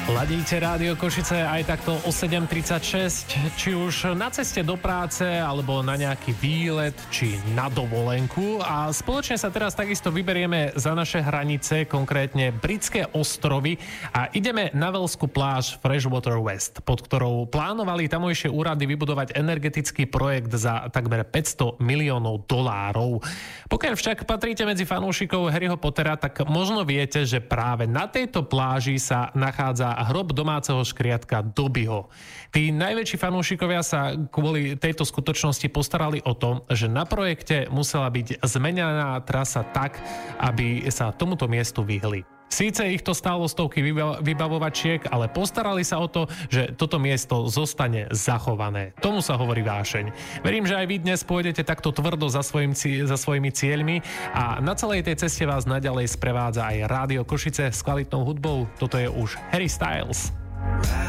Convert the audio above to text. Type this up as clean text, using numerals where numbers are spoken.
Ladíte Rádio Košice aj takto o 7:36, či už na ceste do práce, alebo na nejaký výlet, či na dovolenku. A spoločne sa teraz takisto vyberieme za naše hranice, konkrétne Britské ostrovy, a ideme na veľskú pláž Freshwater West, pod ktorou plánovali tamojšie úrady vybudovať energetický projekt za takmer $500 miliónov. Pokiaľ však patríte medzi fanúšikov Harryho Pottera, tak možno viete, že práve na tejto pláži sa nachádza hrob domáceho škriatka Dobbyho. Tí najväčší fanúšikovia sa kvôli tejto skutočnosti postarali o to, že na projekte musela byť zmenená trasa tak, aby sa tomuto miestu vyhli. Síce ich to stálo stovky vybavovačiek, ale postarali sa o to, že toto miesto zostane zachované. Tomu sa hovorí vášeň. Verím, že aj vy dnes pôjdete takto tvrdo za svojimi cieľmi a na celej tej ceste vás naďalej sprevádza aj Rádio Košice s kvalitnou hudbou. Toto je už Harry Styles.